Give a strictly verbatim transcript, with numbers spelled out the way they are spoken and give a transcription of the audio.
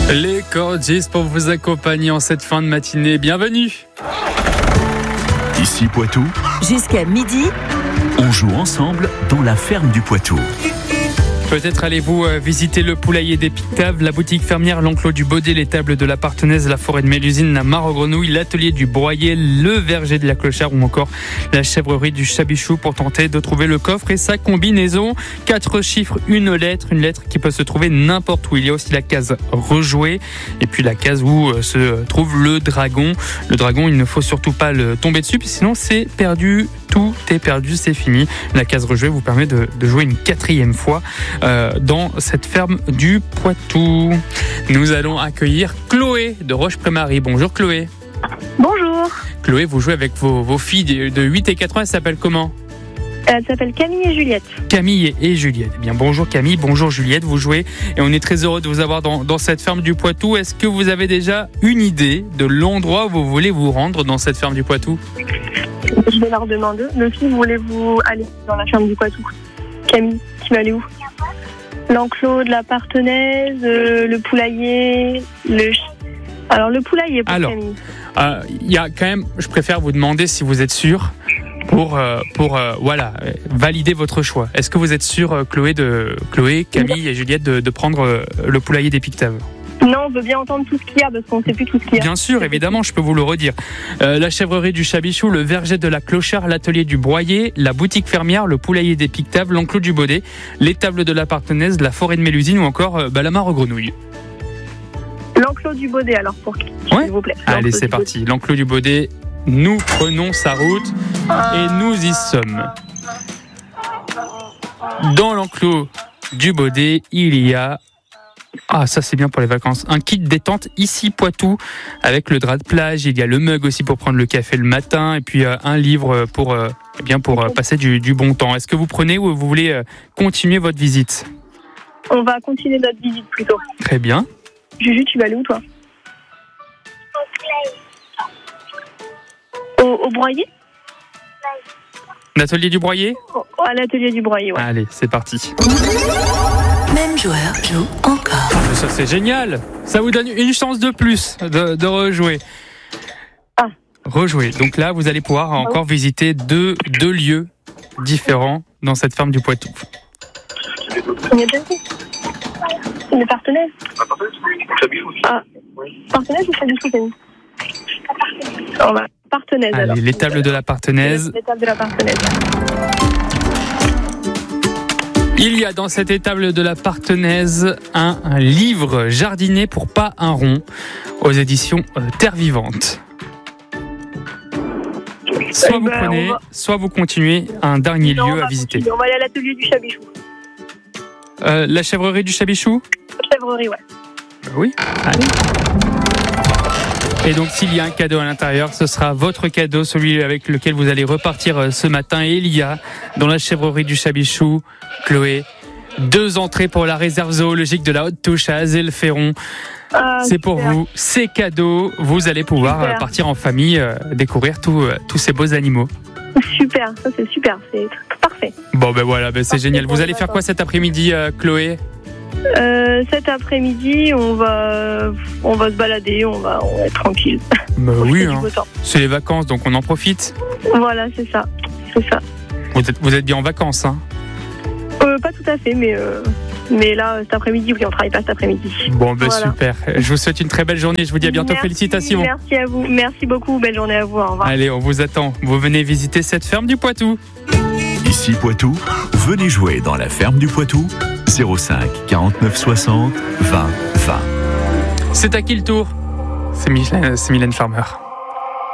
Les Corgis pour vous accompagner en cette fin de matinée. Bienvenue. Ici Poitou, jusqu'à midi, on joue ensemble dans la ferme du Poitou. Peut-être allez-vous visiter le poulailler des Pictaves, la boutique fermière, l'enclos du Baudet, les tables de la Partenaise, la forêt de Mélusine, la mare aux grenouilles, l'atelier du Broyer, le verger de la Clochère ou encore la chèvrerie du Chabichou pour tenter de trouver le coffre et sa combinaison. Quatre chiffres, une lettre, une lettre qui peut se trouver n'importe où. Il y a aussi la case rejouer et puis la case où se trouve le dragon. Le dragon, il ne faut surtout pas le tomber dessus, sinon c'est perdu. Tout est perdu, c'est fini. La case rejouer vous permet de, de jouer une quatrième fois euh, dans cette ferme du Poitou. Nous allons accueillir Chloé de Roche-Prémarie. Bonjour Chloé. Bonjour. Chloé, vous jouez avec vos, vos filles de huit et quatre ans. Elles s'appellent comment ? Elles s'appellent Camille et Juliette. Camille et Juliette. Eh bien, bonjour Camille, bonjour Juliette. Vous jouez et on est très heureux de vous avoir dans, dans cette ferme du Poitou. Est-ce que vous avez déjà une idée de l'endroit où vous voulez vous rendre dans cette ferme du Poitou ? Je vais leur demander. Le fils, voulez-vous aller dans la ferme du Poitou ? Camille, tu vas aller où ? L'enclos de la Partenaise, euh, le poulailler, le... Alors, le poulailler pour Alors, Camille. Euh, il y a quand même, je préfère vous demander si vous êtes sûr pour, euh, pour euh, voilà, valider votre choix. Est-ce que vous êtes sûr, Chloé, de, Chloé, Camille et Juliette, de, de prendre euh, le poulailler des Pictaves ? Non, on veut bien entendre tout ce qu'il y a parce qu'on ne sait plus tout ce qu'il y a. Bien sûr, évidemment, je peux vous le redire. Euh, la chèvrerie du Chabichou, le verger de la Clochère, l'atelier du Broyer, la boutique fermière, le poulailler des Pictaves, l'enclos du Baudet, les tables de la Partenaise, la forêt de Mélusine ou encore euh, bah, la mare aux grenouilles. L'enclos du Baudet, alors, pour qui, ouais. s'il vous plaît. Allez, c'est parti. Baudet. L'enclos du Baudet, nous prenons sa route et nous y sommes. Dans l'enclos du Baudet, il y a... Ah, ça c'est bien pour les vacances. Un kit détente ici Poitou avec le drap de plage. Il y a le mug aussi pour prendre le café le matin et puis euh, un livre pour, euh, eh bien pour euh, passer du, du bon temps. Est-ce que vous prenez ou vous voulez euh, continuer votre visite ? On va continuer notre visite plutôt. Très bien. Juju, tu vas aller où toi ? Au, au Broyer ? L'atelier du Broyer ? oh, À l'atelier du Broyer, ouais. Allez, c'est parti. même joueur joue encore. Ah, ça c'est génial. Ça vous donne une chance de plus de, de rejouer. Ah. Rejouer. Donc là, vous allez pouvoir encore visiter deux, deux lieux différents dans cette ferme du Poitou. On y a déjà fait. Le Partenaise. Ah, Partenaise ou Chabichou, Camille ? On va Partenaise alors. Allez, les tables de la Partenaise. Les tables de la Partenaise. Il y a dans cette étable de la Partenaise un, un livre jardiné pour pas un rond aux éditions euh, Terre Vivante. Soit eh vous ben, prenez, va... soit vous continuez un dernier non, lieu à visiter. Continuer. On va aller à l'atelier du Chabichou. Euh, la chèvrerie du Chabichou ? Chèvrerie, ouais. Oui. Allez. Et donc s'il y a un cadeau à l'intérieur, ce sera votre cadeau, celui avec lequel vous allez repartir ce matin. Et il y a dans la chèvrerie du Chabichou, Chloé, deux entrées pour la réserve zoologique de la Haute-Touche à Azay-le-Ferron. Ah, c'est pour super. vous, c'est cadeau. Vous allez pouvoir super. partir en famille, euh, découvrir tout, euh, tous ces beaux animaux. Super, ça c'est super, c'est parfait. Bon ben voilà, ben c'est Parfait, génial. Vous bon, allez faire quoi cet après-midi, euh, Chloé ? Euh, cet après-midi, on va, on va se balader, on va, on va être tranquille. Bah oui, du hein. beau temps. C'est les vacances, donc on en profite. Voilà, c'est ça, c'est ça. Vous êtes, vous êtes bien en vacances, hein ? Euh, pas tout à fait, mais, euh, mais là, cet après-midi, oui, on travaille pas cet après-midi. Bon, ben Voilà. super. Je vous souhaite une très belle journée. Je vous dis à bientôt. Merci, Félicitations. Merci à vous, merci beaucoup, belle journée à vous, au revoir. Allez, on vous attend. Vous venez visiter cette ferme du Poitou. Ici Poitou, venez jouer dans la ferme du Poitou. zéro cinq quarante-neuf soixante vingt vingt. C'est à qui le tour ? C'est Mylène, c'est Mylène Farmer.